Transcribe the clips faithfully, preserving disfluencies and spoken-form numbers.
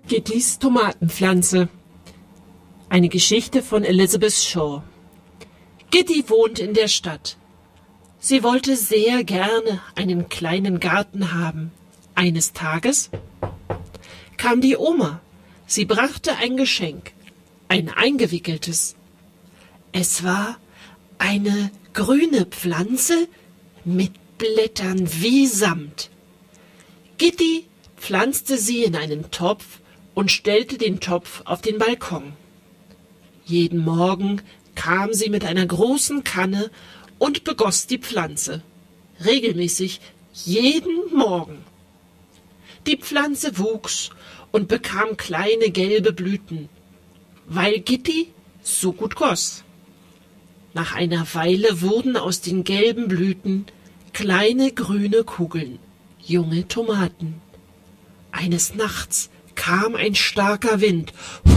Gittys Tomatenpflanze. Eine Geschichte von Elizabeth Shaw. Gitti wohnt in der Stadt. Sie wollte sehr gerne einen kleinen Garten haben. Eines Tages kam die Oma. Sie brachte ein Geschenk, ein eingewickeltes. Es war eine grüne Pflanze mit Blättern wie Samt. Gitti pflanzte sie in einen Topf und stellte den Topf auf den Balkon. Jeden Morgen kam sie mit einer großen Kanne und begoss die Pflanze. Regelmäßig, jeden Morgen. Die Pflanze wuchs und bekam kleine gelbe Blüten, weil Gitti so gut goss. Nach einer Weile wurden aus den gelben Blüten kleine grüne Kugeln, junge Tomaten. Eines Nachts kam ein starker Wind.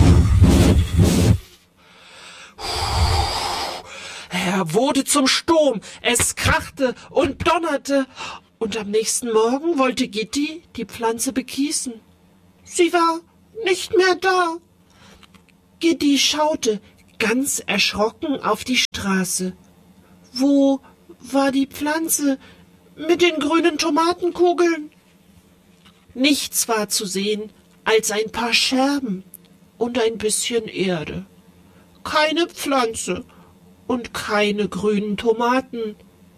Er wurde zum Sturm, es krachte und donnerte, und am nächsten Morgen wollte Gitti die Pflanze begießen. Sie war nicht mehr da. Gitti schaute ganz erschrocken auf die Straße. Wo war die Pflanze mit den grünen Tomatenkugeln? Nichts war zu sehen als ein paar Scherben und ein bisschen Erde. Keine Pflanze und keine grünen Tomaten.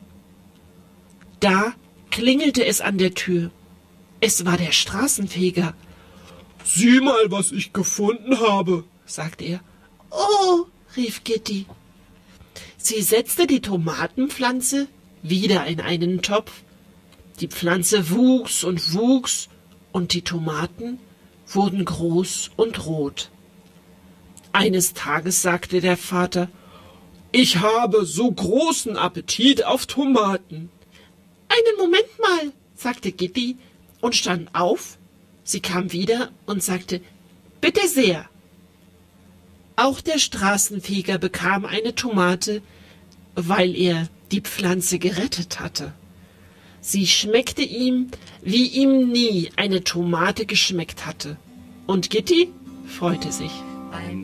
Da klingelte es an der Tür. Es war der Straßenfeger. »Sieh mal, was ich gefunden habe«, sagte er. »Oh«, rief Gitti. Sie setzte die Tomatenpflanze wieder in einen Topf. Die Pflanze wuchs und wuchs, und die Tomaten wurden groß und rot. Eines Tages sagte der Vater: »Ich habe so großen Appetit auf Tomaten.« »Einen Moment mal«, sagte Gitti und stand auf. Sie kam wieder und sagte: »Bitte sehr.« Auch der Straßenfeger bekam eine Tomate, weil er die Pflanze gerettet hatte. Sie schmeckte ihm, wie ihm nie eine Tomate geschmeckt hatte. Und Gitti freute sich.